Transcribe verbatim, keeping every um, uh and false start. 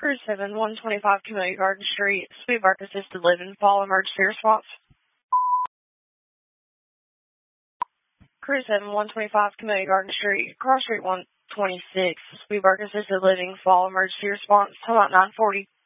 Crew seven, one twenty-five Community Garden Street, Sweet Park Assisted Living, Fall Emergency Response. Crew seven, one twenty-five Community Garden Street, Cross Street one twenty-six, Sweet Park Assisted Living, Fall Emergency Response. Time out nine forty.